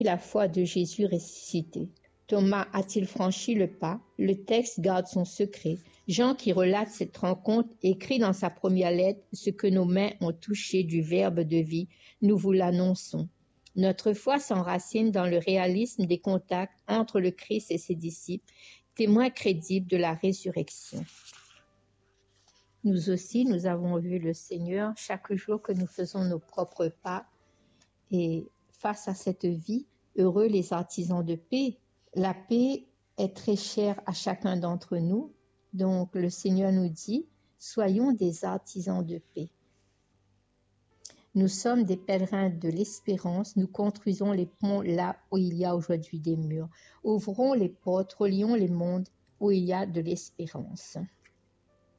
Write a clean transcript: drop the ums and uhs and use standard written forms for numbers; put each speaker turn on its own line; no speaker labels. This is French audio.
la foi de Jésus ressuscité. Thomas a-t-il franchi le pas? Le texte garde son secret. Jean, qui relate cette rencontre, écrit dans sa première lettre « Ce que nos mains ont touché du Verbe de vie, nous vous l'annonçons ». Notre foi s'enracine dans le réalisme des contacts entre le Christ et ses disciples, témoins crédibles de la résurrection. Nous aussi, nous avons vu le Seigneur chaque jour que nous faisons nos propres pas. Et face à cette vie, heureux les artisans de paix. La paix est très chère à chacun d'entre nous. Donc le Seigneur nous dit, soyons des artisans de paix. Nous sommes des pèlerins de l'espérance, nous construisons les ponts là où il y a aujourd'hui des murs. Ouvrons les portes, relions les mondes où il y a de l'espérance.